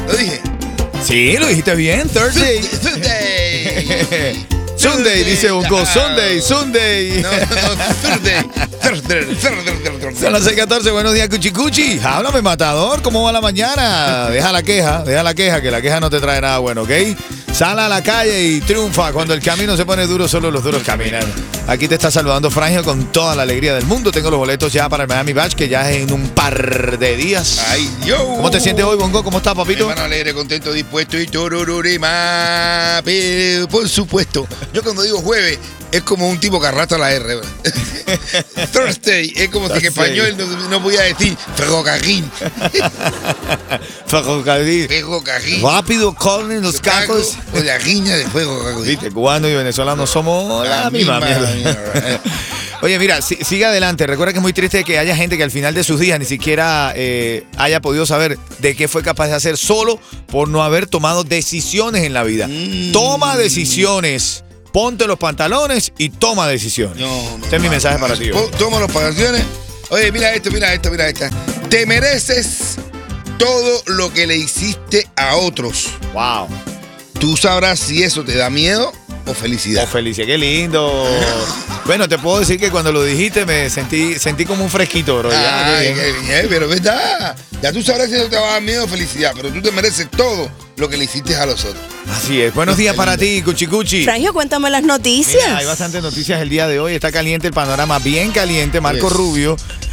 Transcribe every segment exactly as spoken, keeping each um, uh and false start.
¿Lo dije? Sí, lo dijiste bien. Thursday. Sunday. Sunday, dice Bongo. Sunday, Sunday. No, no, no, Thursday. Thursday. Thursday. Son las seis catorce, buenos días, Cuchicuchi. Háblame, matador, ¿cómo va la mañana? Deja la queja, deja la queja, que la queja no te trae nada bueno, ¿ok? Sal a la calle y triunfa. Cuando el camino se pone duro, solo los duros caminan. Aquí te está saludando Frangio con toda la alegría del mundo. Tengo los boletos ya para el Miami Bash, que ya es en un par de días. Ay, yo. ¿Cómo te sientes hoy, Bongo? ¿Cómo estás, papito? Hermano alegre, contento, dispuesto y torororema. Por supuesto. Yo cuando digo jueves, es como un tipo que arrastra la R. Thursday, es como si en español no, no podía decir ferrocarril. Ferrocarril. Ferrocarril. Rápido, corren los cajos. O la guiña de ferrocarril. Viste, cubanos y venezolanos somos la, la misma, misma mierda. mierda. Oye, mira, si, sigue adelante. Recuerda que es muy triste que haya gente que al final de sus días ni siquiera eh, haya podido saber de qué fue capaz de hacer solo por no haber tomado decisiones en la vida. Mm. Toma decisiones. Ponte los pantalones y toma decisiones. No, este es mi mensaje para ti. Toma los pantalones. Oye, mira esto, mira esto, mira esta. Te mereces todo lo que le hiciste a otros. Wow. Tú sabrás si eso te da miedo o felicidad. O felicidad, qué lindo. Bueno, te puedo decir que cuando lo dijiste me sentí sentí como un fresquito, bro. Ya, Ay, qué bien, pero verdad. Ya tú sabrás si eso te va a dar miedo o felicidad, pero tú te mereces todo lo que le hiciste a los otros. Así es. Buenos días para ti, Cuchicuchi. Frangio, cuéntame las noticias. Mira, hay bastantes noticias el día de hoy. Está caliente el panorama, bien caliente. Marco yes. Rubio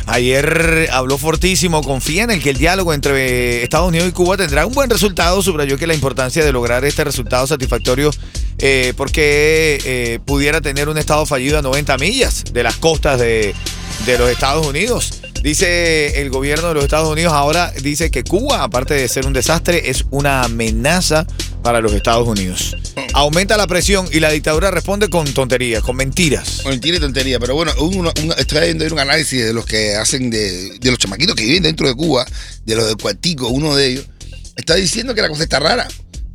ayer habló fortísimo, confía en el que el diálogo entre Estados Unidos y Cuba tendrá un buen resultado. Subrayó que la importancia de lograr este resultado satisfactorio eh, porque eh, pudiera tener un estado fallido a noventa millas de las costas de, de los Estados Unidos. Dice el gobierno de los Estados Unidos ahora, dice que Cuba, aparte de ser un desastre, es una amenaza para los Estados Unidos. Aumenta la presión y la dictadura responde con tonterías, con mentiras. Con mentiras y tonterías, pero bueno, uno, uno, estoy viendo un análisis de los que hacen, de, de los chamaquitos que viven dentro de Cuba, de los del Cuartico, uno de ellos, está diciendo que la cosa está rara,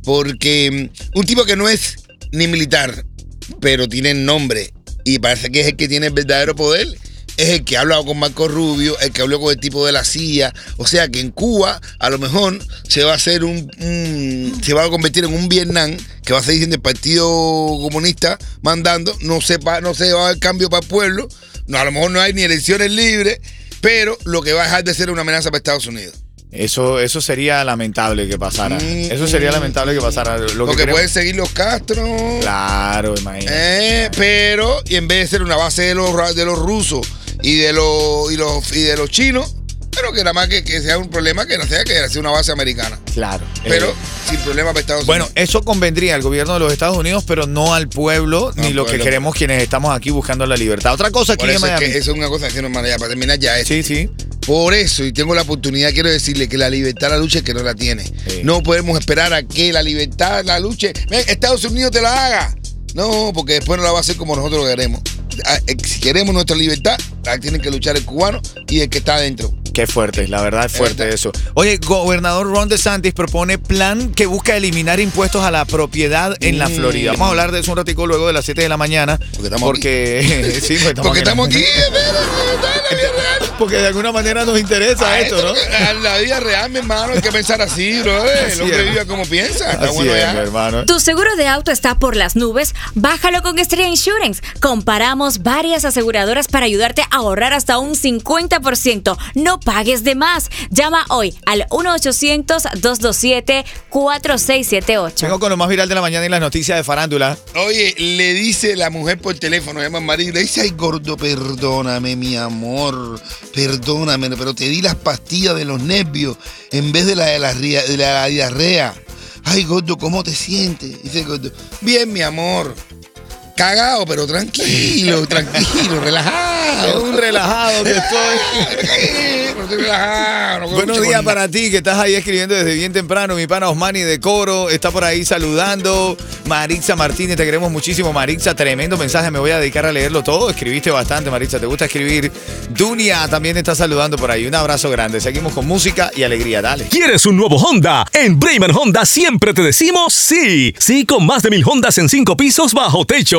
porque un tipo que no es ni militar, pero tiene nombre y parece que es el que tiene el verdadero poder, es el que ha hablado con Marco Rubio, el que habló con el tipo de la C I A. O sea que en Cuba a lo mejor se va a hacer un, un se va a convertir en un Vietnam que va a seguir siendo el Partido Comunista mandando, no se, va, no se va a dar cambio para el pueblo, no, a lo mejor no hay ni elecciones libres, pero lo que va a dejar de ser una amenaza para Estados Unidos. Eso, eso sería lamentable que pasara. Mm, eso sería lamentable que pasara. Lo porque que pueden seguir los Castro. Claro, imagínate. Eh, pero, y en vez de ser una base de los, de los rusos y de los, y los, y de los chinos, pero que nada más que, que sea un problema que no sea que sea una base americana. Claro. Pero eh, sin problema para Estados bueno, Unidos. Bueno, eso convendría al gobierno de los Estados Unidos, pero no al pueblo, no ni al lo pueblo. Que queremos quienes estamos aquí buscando la libertad. Otra cosa aquí Por en eso Miami. Es que eso es una cosa que no, hermano, ya para terminar ya es. Sí, sí. Por eso, y tengo la oportunidad, quiero decirle que la libertad la lucha es que no la tiene. Sí. No podemos esperar a que la libertad la luche. Ven, Estados Unidos te la haga. No, porque después no la va a hacer como nosotros lo queremos. Si queremos nuestra libertad, la tienen que luchar el cubano y el que está adentro. Qué fuerte, la verdad es fuerte ¿verdad? Eso. Oye, gobernador Ron DeSantis propone plan que busca eliminar impuestos a la propiedad en mm. la Florida. Vamos a hablar de eso un ratico luego de las siete de la mañana. Porque estamos porque, aquí. sí, porque estamos porque aquí. Estamos aquí. Porque de alguna manera nos interesa ah, esto, ¿no? En la vida real, mi hermano, hay que pensar así, bro. El hombre vive como piensa. Está así bueno es, ya. Mi hermano. Tu seguro de auto está por las nubes. Bájalo con Estrella Insurance. Comparamos varias aseguradoras para ayudarte a ahorrar hasta un cincuenta por ciento. No pagues de más. Llama hoy al uno ochocientos, dos dos siete, cuatro seis siete ocho. Vengo con lo más viral de la mañana y las noticias de farándula. Oye, le dice la mujer por teléfono, llama a marido, le dice, ay, gordo, perdóname, mi amor, perdóname, pero te di las pastillas de los nervios en vez de la de la, de la diarrea. Ay, gordo, ¿cómo te sientes? Dice gordo, bien, mi amor. Cagado, pero tranquilo, tranquilo, relajado. Es un relajado que estoy. No estoy relajado. No Buenos días para ti, que estás ahí escribiendo desde bien temprano. Mi pana Osmani de Coro está por ahí saludando. Maritza Martínez, te queremos muchísimo. Maritza, tremendo mensaje. Me voy a dedicar a leerlo todo. Escribiste bastante, Maritza. ¿Te gusta escribir? Dunia también está saludando por ahí. Un abrazo grande. Seguimos con música y alegría. Dale. ¿Quieres un nuevo Honda? En Brayman Honda siempre te decimos sí. Sí, con más de mil Hondas en cinco pisos bajo techo.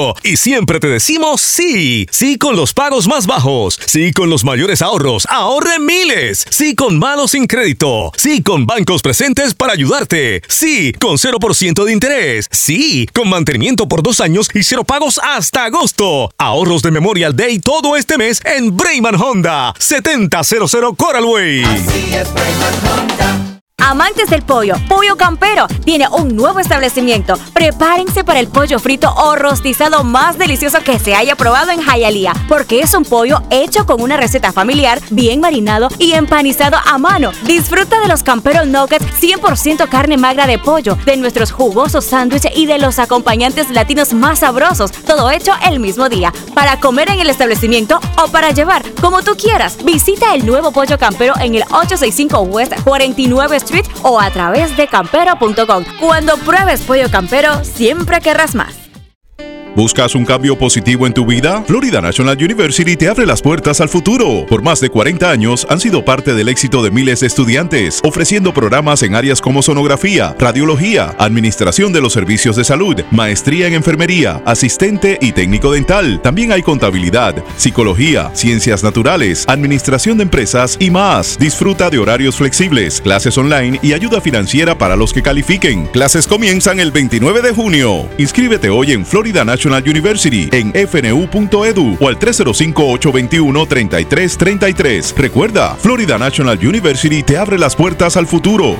crédito. Y siempre te decimos sí. Sí con los pagos más bajos. Sí con los mayores ahorros. ¡Ahorre miles! Sí con malos sin crédito. Sí con bancos presentes para ayudarte. Sí con cero por ciento de interés. Sí con mantenimiento por dos años y cero pagos hasta agosto. Ahorros de Memorial Day todo este mes en Brayman Honda. setenta cero cero Coral Way. Así es Brayman Honda. Amantes del pollo, Pollo Campero tiene un nuevo establecimiento. Prepárense para el pollo frito o rostizado más delicioso que se haya probado en Hialeah, porque es un pollo hecho con una receta familiar, bien marinado y empanizado a mano. Disfruta de los Campero Nuggets cien por ciento carne magra de pollo, de nuestros jugosos sándwiches y de los acompañantes latinos más sabrosos, todo hecho el mismo día, para comer en el establecimiento o para llevar, como tú quieras. Visita el nuevo Pollo Campero en el ochocientos sesenta y cinco West cuarenta y nueve Street o a través de campero punto com. Cuando pruebes Pollo Campero, siempre querrás más. ¿Buscas un cambio positivo en tu vida? Florida National University te abre las puertas al futuro. Por más de cuarenta años han sido parte del éxito de miles de estudiantes, ofreciendo programas en áreas como sonografía, radiología, administración de los servicios de salud, maestría en enfermería, asistente y técnico dental. También hay contabilidad, psicología, ciencias naturales, administración de empresas y más. Disfruta de horarios flexibles, clases online y ayuda financiera para los que califiquen. Clases comienzan el veintinueve de junio. Inscríbete hoy en Florida National University en f n u punto e d u o al tres cero cinco, ocho dos uno, tres tres tres tres. Recuerda, Florida National University te abre las puertas al futuro.